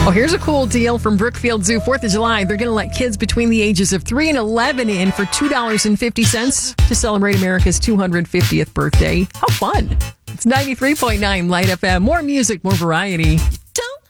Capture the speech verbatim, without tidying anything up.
Oh, here's a cool deal from Brookfield Zoo. fourth of July, they're going to let kids between the ages of three and eleven in for two dollars and fifty cents to celebrate America's two hundred fiftieth birthday. How fun. It's ninety-three point nine Light F M. More music, more variety.